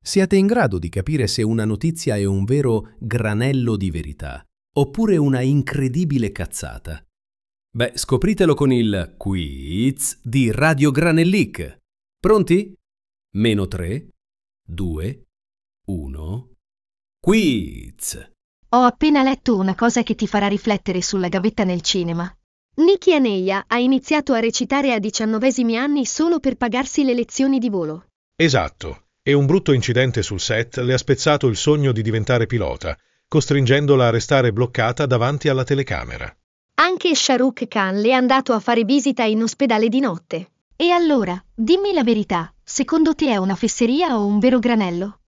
Siete in grado di capire se una notizia è un vero granello di verità oppure una incredibile cazzata? Beh, scopritelo con il quiz di Radio Granellic. Pronti? -3, 2, 1. Quiz! Ho appena letto una cosa che ti farà riflettere sulla gavetta nel cinema. Niki Haneyia ha iniziato a recitare a 19 anni solo per pagarsi le lezioni di volo. Esatto, e un brutto incidente sul set le ha spezzato il sogno di diventare pilota, costringendola a restare bloccata davanti alla telecamera. Anche Shah Rukh Khan le è andato a fare visita in ospedale di notte. E allora, dimmi la verità, secondo te è una fesseria o un vero granello?